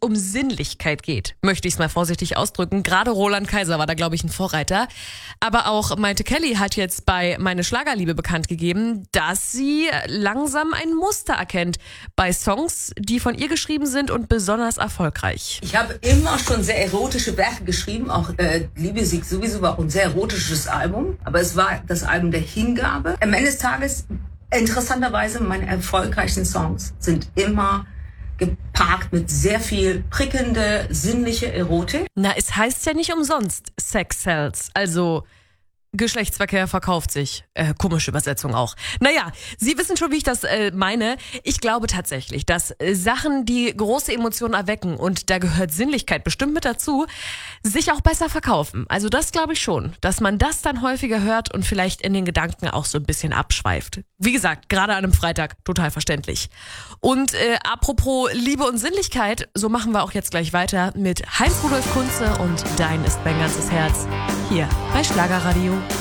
um Sinnlichkeit geht, möchte ich es mal vorsichtig ausdrücken. Gerade Roland Kaiser war da, glaube ich, ein Vorreiter. Aber auch Maite Kelly hat jetzt bei Meine Schlagerliebe bekannt gegeben, dass sie langsam ein Muster erkennt bei Songs, die von ihr geschrieben sind und besonders erfolgreich. Ich habe immer schon sehr erotische Werke geschrieben, auch Liebe Sieg sowieso war auch ein sehr erotisches Album, aber es war das Album der Hingabe. Am Ende des Tages, interessanterweise, meine erfolgreichsten Songs sind immer geparkt mit sehr viel prickelnde, sinnliche Erotik. Na, es heißt ja nicht umsonst Sex sells, also Geschlechtsverkehr verkauft sich. Komische Übersetzung auch. Naja, Sie wissen schon, wie ich das meine. Ich glaube tatsächlich, dass Sachen, die große Emotionen erwecken, und da gehört Sinnlichkeit bestimmt mit dazu, sich auch besser verkaufen. Also das glaube ich schon, dass man das dann häufiger hört und vielleicht in den Gedanken auch so ein bisschen abschweift. Wie gesagt, gerade an einem Freitag total verständlich. Und apropos Liebe und Sinnlichkeit, so machen wir auch jetzt gleich weiter mit Heinz Rudolf Kunze und Dein ist mein ganzes Herz hier bei Schlagerradio.